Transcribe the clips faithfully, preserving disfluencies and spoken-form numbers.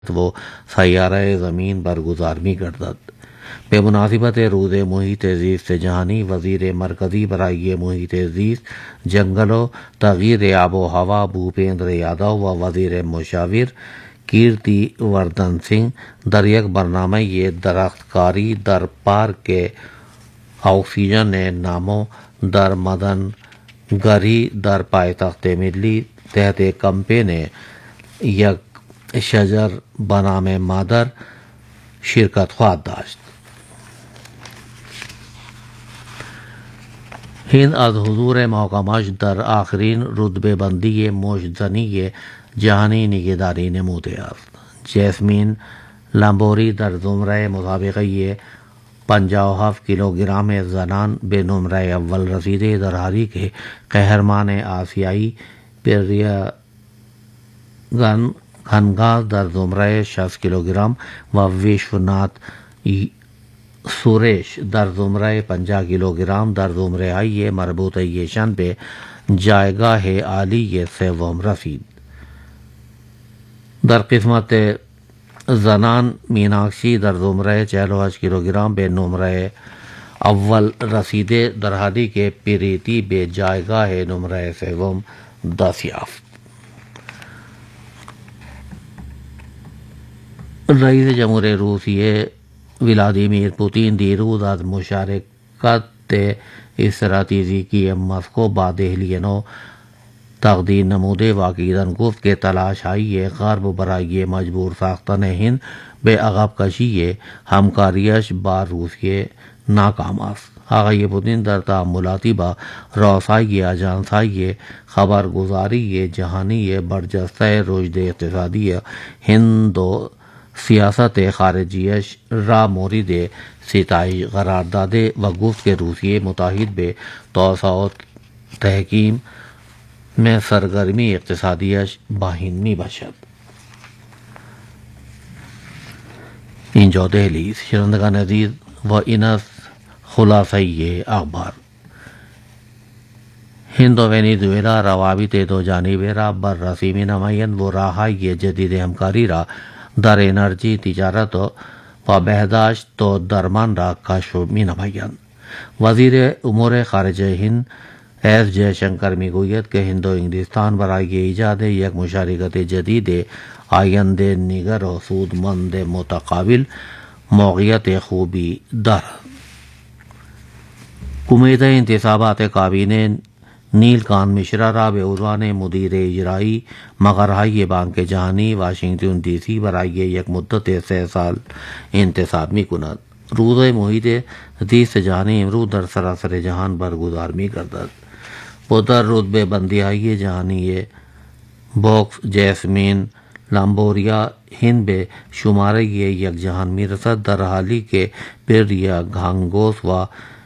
وہ سیارہ زمین پر گزار می گردد۔ بے مناسبت روز محیط زیست جہانی وزیر مرکزی برائے محیط زیست جنگل و تغیر آب و ہوا بھوپیندر یادو و وزیر مشاور کیرتی وردھن سنگھ در یک برنامه درخت کاری در پارک آکسیژن نامو در مدن گری در پایتخت ملی تحت کمپین یک شجر بنام مادر شرکت خواهد داشت۔ ہند از حضور محکمش در آخرین رتبه بندی مشتزنی جهانی نگهداری نموده است۔ جیسمین لامبوری در زمره مسابقه پنجاه و هفت کیلوگرم زنان به نمره اول رسیده، در حالی که قهرمان آسیایی پریا گنگا در زمره شصت کیلوگرم و وشونات سوریش در زمره پنجاه کیلوگرم در زمره های مربوطه شن به جایگاه عالی سوم رسید۔ در قسمت زنان میناکشی در زمره چهل و هشت کیلوگرم به نمره اول رسیده، در حالی که پریتی به جایگاه نمره سوم دست یافت۔ رئیس جمهور روسیه ولادیمیر پوتین دیروز از مشارکت استراتژیکی مسکو با دہلی نو تقدیر نموده و عقیداً گفت که تلاش های غرب برای مجبور ساختن هند به عقب کشی همکاریش با روسیه ناکام است۔ آقای پوتین در تعاملاتی با رؤسای آژانس‌های خبرگزاری جهانی برجسته رشد اقتصادی هند و سیاست خارجیش را مورد ستایش قرار داده و گفت که روسیه متحد به توسعه و تحکیم میں سرگرمی اقتصادیش باہین می باشد۔ اینجا دہلی شنوندگان عزیز و این است خلاصه اخبار۔ ہند و ونیزویلا روابط دو جانبه را بررسی می نمایند و راههای جدید همکاری را در انرژی، تجارت و بهداشت و درمان را کشف می نمایند۔ وزیر امور خارجه هند ایس جے شنکر میگوید که هند و انگلستان برای ایجاد یک مشارکت جدید آینده نگر و سودمند متقابل موقعیت خوبی دارد۔ کمیته انتصابات کابینه نیل کانت مشرا را به عنوان مدیر اجرایی مقرهای بانک جهانی واشنگتن دی سی برای یک مدت سه سال انتصاب می کند۔ روز محیط زیست جهانی امروز در سراسر جهان برگزار می گردد و در رتبه بندی های جهانی باکس جیسمین لامبوریا هند به شماره یک جهان می رسد، در حالی که پریا گانگوس و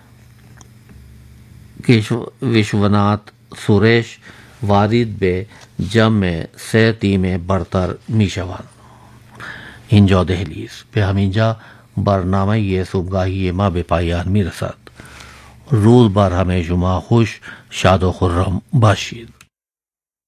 وشونات سوریش وارد به جمع سه تیم برتر می شوند۔ اینجا دهلی است. به همینجا برنامه صبحگاهی ما به پایان می رسد۔ روز بر همه شما خوش، شاد و خرم باشید۔